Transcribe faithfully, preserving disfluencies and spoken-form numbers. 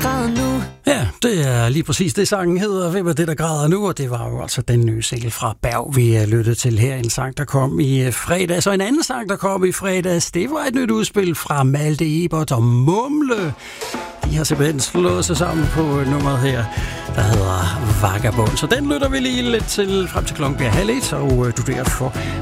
græder nu. Ja, det er lige præcis det, sangen hedder. Hvem er det, der græder nu? Og det var jo altså den nye single fra Berg, vi lyttede til her. En sang, der kom i fredags. Og en anden sang, der kom i fredags, det var et nyt udspil fra Malte Ebert og Mumle. De har simpelthen slået sig sammen på nummeret her, der hedder Vagabond. Så den lytter vi lige lidt til frem til klokken bliver halv et, og du derfor